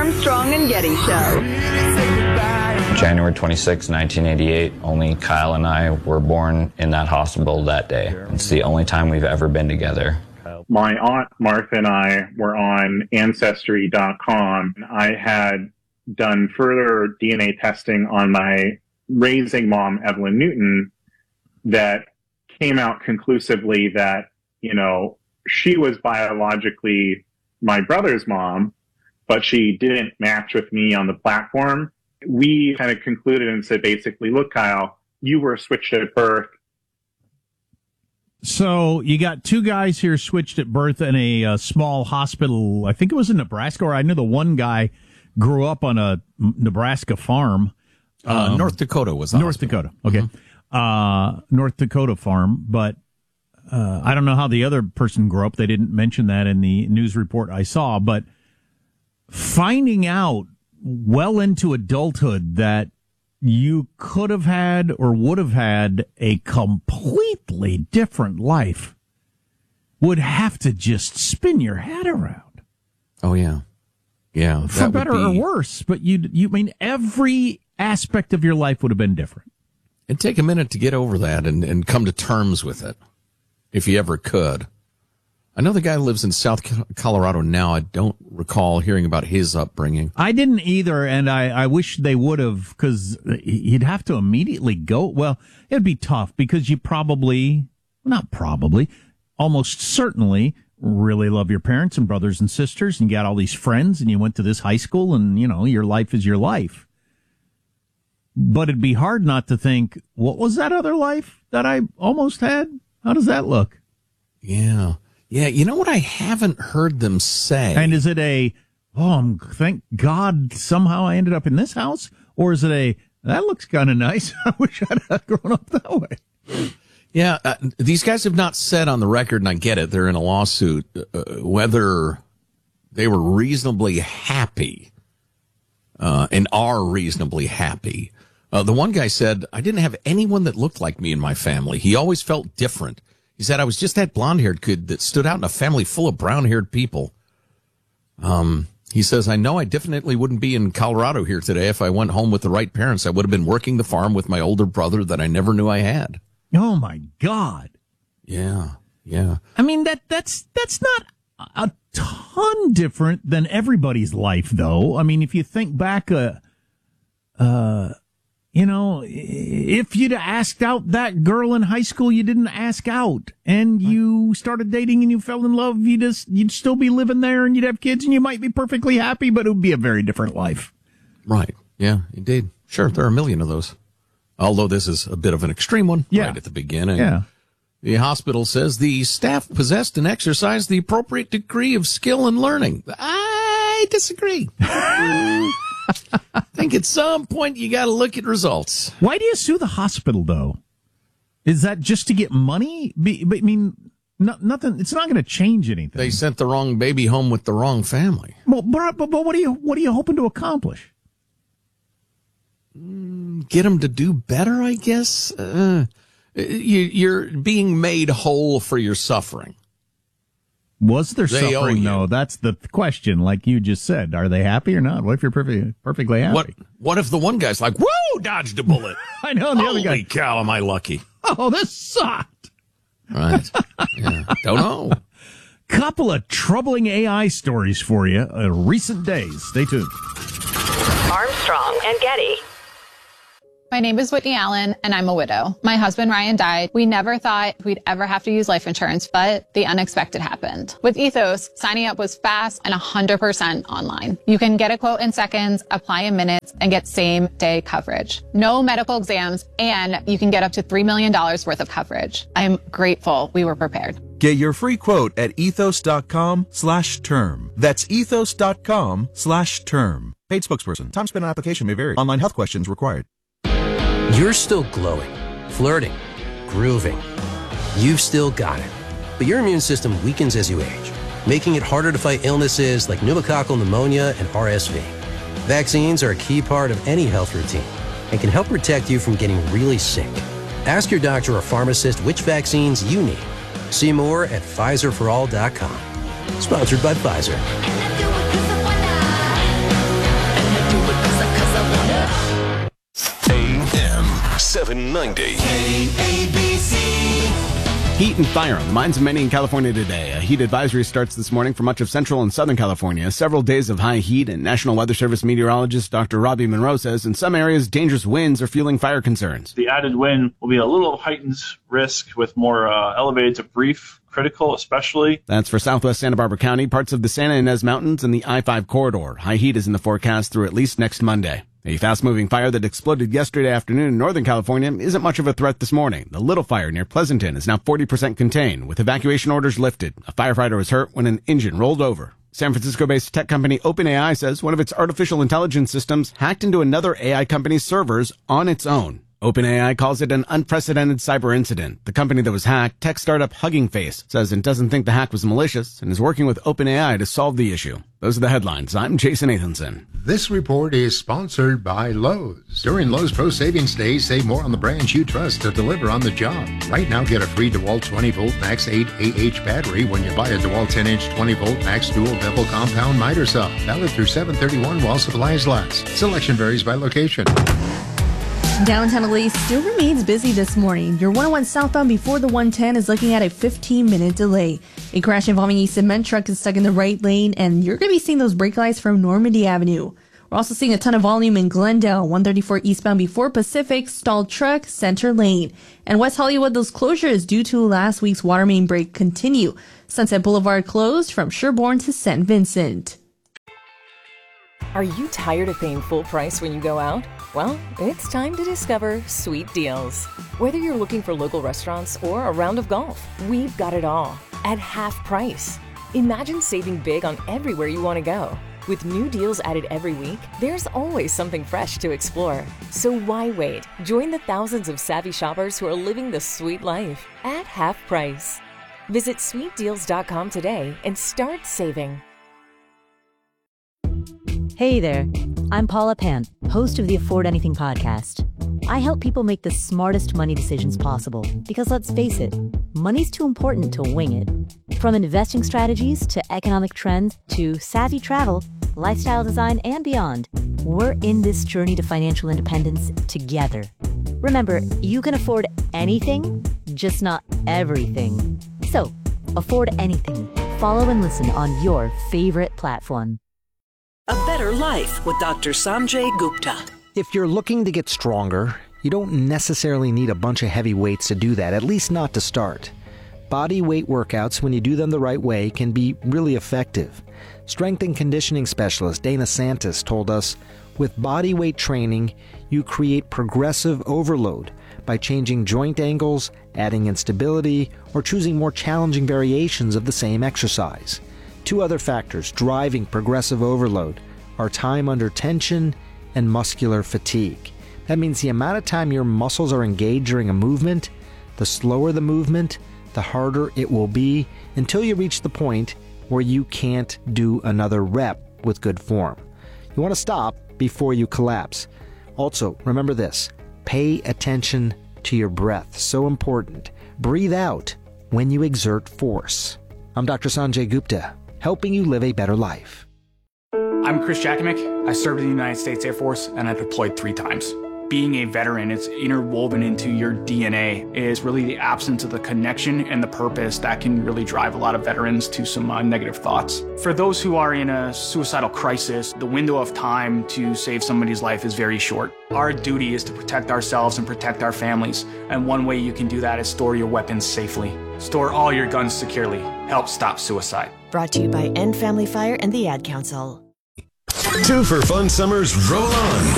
Armstrong and Getty Show. January 26, 1988, only Kyle and I were born in that hospital that day. It's the only time we've ever been together. My aunt Martha and I were on Ancestry.com. I had done further DNA testing on my raising mom, Evelyn Newton, that came out conclusively that, you know, she was biologically my brother's mom, but she didn't match with me on the platform. We kind of concluded and said, basically, look, Kyle, you were switched at birth. So you got two guys here switched at birth in a small hospital. I think it was in Nebraska, or I know the one guy grew up on a Nebraska farm. North Dakota was the North hospital. Dakota. Okay. North Dakota farm. But I don't know how the other person grew up. They didn't mention that in the news report I saw. But finding out well into adulthood that you could have had or would have had a completely different life would have to just spin your head around. Oh, yeah. Yeah. For better or worse, but you mean every aspect of your life would have been different. It'd take a minute to get over that and come to terms with it, if you ever could. I know the guy lives in South Colorado now. I don't recall hearing about his upbringing. I didn't either, and I wish they would have, because he'd have to immediately go. Well, it'd be tough, because you almost certainly really love your parents and brothers and sisters, and you got all these friends, and you went to this high school, and, you know, your life is your life. But it'd be hard not to think, what was that other life that I almost had? How does that look? Yeah. Yeah, you know what I haven't heard them say? And is it thank God somehow I ended up in this house? Or is it that looks kind of nice. I wish I'd have grown up that way. Yeah, these guys have not said on the record, and I get it, they're in a lawsuit, whether they were reasonably happy and are reasonably happy. The one guy said, I didn't have anyone that looked like me in my family. He always felt different. He said, I was just that blonde-haired kid that stood out in a family full of brown-haired people. He says, I know I definitely wouldn't be in Colorado here today if I went home with the right parents. I would have been working the farm with my older brother that I never knew I had. Oh, my God. Yeah, yeah. I mean, that's not a ton different than everybody's life, though. I mean, if you think back, you know, if you'd asked out that girl in high school you didn't ask out, and you started dating and you fell in love, you'd still be living there, and you'd have kids, and you might be perfectly happy, but it would be a very different life. Right. Yeah, indeed. Sure, there are a million of those. Although this is a bit of an extreme one right at the beginning. Yeah. The hospital says the staff possessed and exercised the appropriate degree of skill and learning. I disagree. I think at some point you got to look at results. Why do you sue the hospital, though? Is that just to get money? I mean, nothing. It's not going to change anything. They sent the wrong baby home with the wrong family. Well, but what are you hoping to accomplish? Get them to do better, I guess. You're being made whole for your suffering. Was there suffering, though? That's the question, like you just said. Are they happy or not? What if you're perfectly happy? What if the one guy's like, whoa, dodged a bullet? I know, and the other guy, holy cow, am I lucky? Oh, this sucked. Right. Yeah. Don't know. Couple of troubling AI stories for you in recent days. Stay tuned. Armstrong and Getty. My name is Whitney Allen, and I'm a widow. My husband, Ryan, died. We never thought we'd ever have to use life insurance, but the unexpected happened. With Ethos, signing up was fast and 100% online. You can get a quote in seconds, apply in minutes, and get same-day coverage. No medical exams, and you can get up to $3 million worth of coverage. I'm grateful we were prepared. Get your free quote at ethos.com/term. That's ethos.com/term. Paid spokesperson. Time spent on application may vary. Online health questions required. You're still glowing, flirting, grooving. You've still got it. But your immune system weakens as you age, making it harder to fight illnesses like pneumococcal pneumonia and RSV. Vaccines are a key part of any health routine and can help protect you from getting really sick. Ask your doctor or pharmacist which vaccines you need. See more at PfizerForAll.com. Sponsored by Pfizer. 790. Heat and fire on the minds of many in California today. A heat advisory starts this morning for much of central and southern California. Several days of high heat, and National Weather Service meteorologist Dr. Robbie Monroe says in some areas dangerous winds are fueling fire concerns. The added wind will be a little heightened risk with more elevated to brief critical, especially. That's for southwest Santa Barbara County, parts of the Santa Ynez Mountains, and the I-5 corridor. High heat is in the forecast through at least next Monday. A fast-moving fire that exploded yesterday afternoon in Northern California isn't much of a threat this morning. The Little Fire near Pleasanton is now 40% contained, with evacuation orders lifted. A firefighter was hurt when an engine rolled over. San Francisco-based tech company OpenAI says one of its artificial intelligence systems hacked into another AI company's servers on its own. OpenAI calls it an unprecedented cyber incident. The company that was hacked, tech startup Hugging Face, says it doesn't think the hack was malicious and is working with OpenAI to solve the issue. Those are the headlines. I'm Jason Nathanson. This report is sponsored by Lowe's. During Lowe's Pro Savings Days, save more on the brands you trust to deliver on the job. Right now, get a free DeWalt 20-volt Max 8 AH battery when you buy a DeWalt 10-inch 20-volt Max Dual Double Compound miter saw. Valid through 7/31 while supplies last. Selection varies by location. Downtown LA still remains busy this morning. Your 101 southbound before the 110 is looking at a 15-minute delay. A crash involving a cement truck is stuck in the right lane, and you're going to be seeing those brake lights from Normandy Avenue. We're also seeing a ton of volume in Glendale, 134 eastbound before Pacific, stalled truck, center lane. And West Hollywood, those closures due to last week's water main break continue. Sunset Boulevard closed from Sherbourne to St. Vincent. Are you tired of paying full price when you go out? Well, it's time to discover Sweet Deals. Whether you're looking for local restaurants or a round of golf, we've got it all at half price. Imagine saving big on everywhere you want to go. With new deals added every week, there's always something fresh to explore. So why wait? Join the thousands of savvy shoppers who are living the sweet life at half price. Visit sweetdeals.com today and start saving. Hey there, I'm Paula Pant, host of the Afford Anything podcast. I help people make the smartest money decisions possible because let's face it, money's too important to wing it. From investing strategies to economic trends to savvy travel, lifestyle design, and beyond, we're in this journey to financial independence together. Remember, you can afford anything, just not everything. So, afford anything. Follow and listen on your favorite platform. A Better Life with Dr. Sanjay Gupta. If you're looking to get stronger, you don't necessarily need a bunch of heavy weights to do that, at least not to start. Body weight workouts, when you do them the right way, can be really effective. Strength and conditioning specialist Dana Santis told us, with body weight training, you create progressive overload by changing joint angles, adding instability, or choosing more challenging variations of the same exercise. Two other factors driving progressive overload are time under tension and muscular fatigue. That means the amount of time your muscles are engaged during a movement, the slower the movement, the harder it will be until you reach the point where you can't do another rep with good form. You want to stop before you collapse. Also, remember this, pay attention to your breath. So important. Breathe out when you exert force. I'm Dr. Sanjay Gupta, helping you live a better life. I'm Chris Jakimick. I served in the United States Air Force and I deployed 3 times. Being a veteran, it's interwoven into your DNA, is really the absence of the connection and the purpose that can really drive a lot of veterans to some negative thoughts. For those who are in a suicidal crisis, the window of time to save somebody's life is very short. Our duty is to protect ourselves and protect our families, and one way you can do that is store your weapons safely. Store all your guns securely. Help stop suicide. Brought to you by End Family Fire and the Ad Council. 2 for fun summer's Roll On.